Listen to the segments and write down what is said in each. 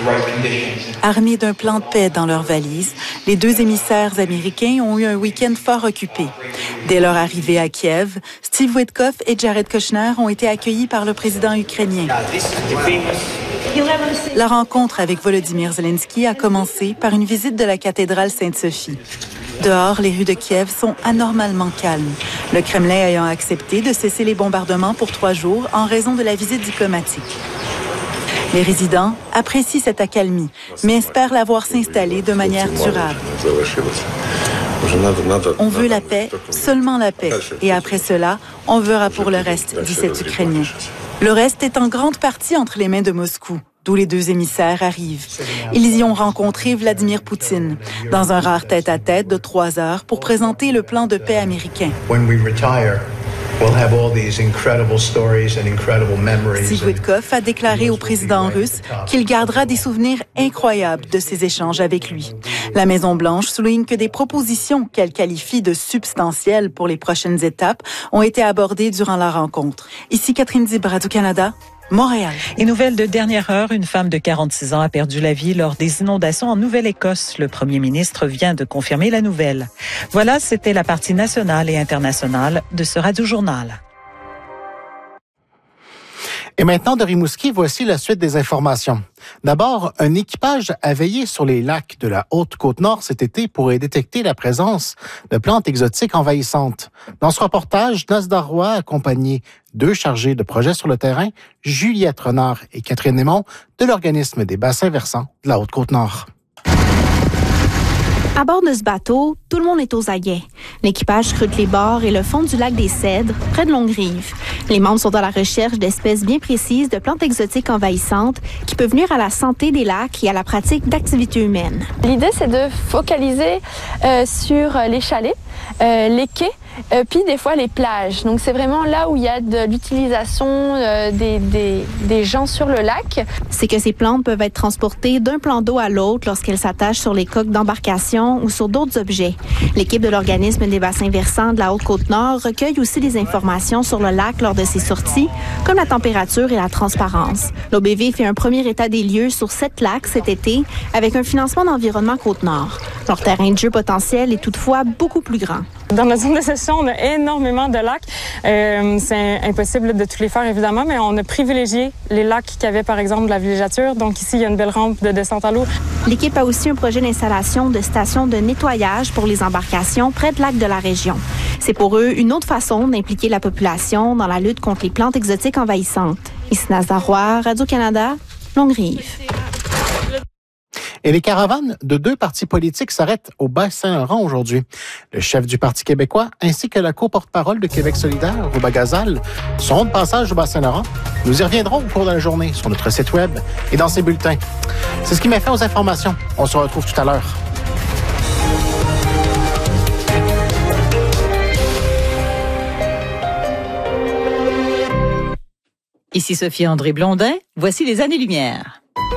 Armés d'un plan de paix dans leurs valises, les deux émissaires américains ont eu un week-end fort occupé. Dès leur arrivée à Kiev, Steve Witkoff et Jared Kushner ont été accueillis par le président ukrainien. La rencontre avec Volodymyr Zelensky a commencé par une visite de la cathédrale Sainte-Sophie. Dehors, les rues de Kiev sont anormalement calmes, le Kremlin ayant accepté de cesser les bombardements pour 3 jours en raison de la visite diplomatique. Les résidents apprécient cette accalmie, mais espèrent la voir s'installer de manière durable. On veut la paix, seulement la paix. Et après cela, on verra pour le reste, dit cet Ukrainien. Le reste est en grande partie entre les mains de Moscou, d'où les deux émissaires arrivent. Ils y ont rencontré Vladimir Poutine, dans un rare tête-à-tête de 3 heures pour présenter le plan de paix américain. Steve Witkoff a déclaré au président russe qu'il gardera des souvenirs incroyables de ces échanges avec lui. La Maison-Blanche souligne que des propositions qu'elle qualifie de substantielles pour les prochaines étapes ont été abordées durant la rencontre. Ici Catherine Dib, Radio-Canada, Montréal. Et nouvelle de dernière heure, une femme de 46 ans a perdu la vie lors des inondations en Nouvelle-Écosse. Le premier ministre vient de confirmer la nouvelle. Voilà, c'était la partie nationale et internationale de ce Radio-Journal. Et maintenant, de Rimouski, voici la suite des informations. D'abord, un équipage a veillé sur les lacs de la Haute-Côte-Nord cet été pour y détecter la présence de plantes exotiques envahissantes. Dans ce reportage, Nasda Roy a accompagné 2 chargés de projet sur le terrain, Juliette Renard et Catherine Aymon, de l'organisme des bassins versants de la Haute-Côte-Nord. À bord de ce bateau, tout le monde est aux aguets. L'équipage scrute les bords et le fond du lac des Cèdres, près de Longue-Rive. Les membres sont à la recherche d'espèces bien précises de plantes exotiques envahissantes qui peuvent nuire à la santé des lacs et à la pratique d'activités humaines. L'idée, c'est de focaliser sur les chalets, les quais, puis des fois les plages. Donc, c'est vraiment là où il y a de l'utilisation des gens sur le lac. C'est que ces plantes peuvent être transportées d'un plan d'eau à l'autre lorsqu'elles s'attachent sur les coques d'embarcation ou sur d'autres objets. L'équipe de l'organisme des bassins versants de la Haute-Côte-Nord recueille aussi des informations sur le lac lors de ses sorties, comme la température et la transparence. L'OBV fait un premier état des lieux sur 7 lacs cet été avec un financement d'Environnement Côte-Nord. Leur terrain de jeu potentiel est toutefois beaucoup plus grand. Dans notre zone de session, on a énormément de lacs. C'est impossible de tous les faire, évidemment, mais on a privilégié les lacs qui avaient, par exemple, de la villégiature. Donc ici, il y a une belle rampe de descente à l'eau. L'équipe a aussi un projet d'installation de stations de nettoyage pour les embarcations près de lacs de la région. C'est pour eux une autre façon d'impliquer la population dans la lutte contre les plantes exotiques envahissantes. Ici Nasda Roy, Radio-Canada, Longue-Rive. Et les caravanes de 2 partis politiques s'arrêtent au Bas-Saint-Laurent aujourd'hui. Le chef du Parti québécois ainsi que la co-porte-parole de Québec solidaire, Rouba Gazal, seront de passage au Bas-Saint-Laurent. Nous y reviendrons au cours de la journée sur notre site web et dans ses bulletins. C'est ce qui met fin aux informations. On se retrouve tout à l'heure. Ici Sophie-André Blondin. Voici les années-lumière.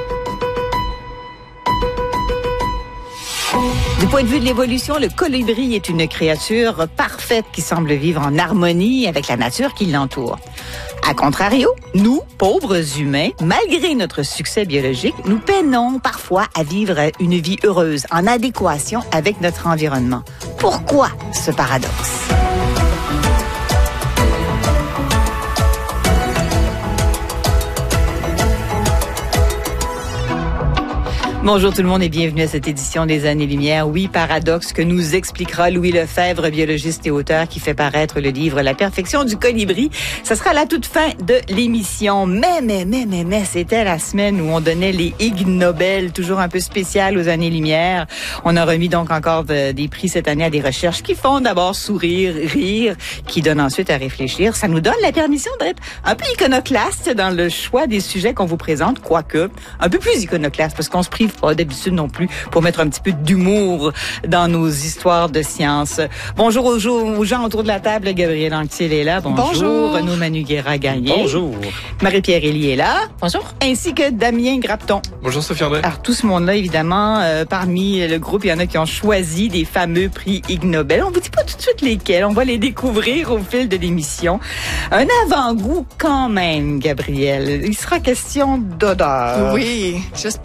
Du point de vue de l'évolution, le colibri est une créature parfaite qui semble vivre en harmonie avec la nature qui l'entoure. A contrario, nous, pauvres humains, malgré notre succès biologique, nous peinons parfois à vivre une vie heureuse, en adéquation avec notre environnement. Pourquoi ce paradoxe? Bonjour tout le monde et bienvenue à cette édition des Années-Lumière. Oui, paradoxe que nous expliquera Louis Lefebvre, biologiste et auteur qui fait paraître le livre La perfection du colibri. Ça sera la toute fin de l'émission. Mais, c'était la semaine où on donnait les Ig Nobel, toujours un peu spécial aux Années-Lumière. On a remis donc encore des prix cette année à des recherches qui font d'abord sourire, rire, qui donnent ensuite à réfléchir. Ça nous donne la permission d'être un peu iconoclaste dans le choix des sujets qu'on vous présente, quoique un peu plus iconoclaste parce qu'on se prive pas d'habitude non plus pour mettre un petit peu d'humour dans nos histoires de science. Bonjour aux gens autour de la table. Gabriel Anctil est là. Bonjour. Renaud Manu-Guerra-Gagné. Bonjour. Marie-Pierre Elie est là. Bonjour. Ainsi que Damien Grapton. Bonjour Sophie-André. Alors tout ce monde-là, évidemment, parmi le groupe, il y en a qui ont choisi des fameux prix Ig Nobel. On vous dit pas tout de suite lesquels. On va les découvrir au fil de l'émission. Un avant-goût quand même, Gabriel. Il sera question d'odeur. Oui, j'espère.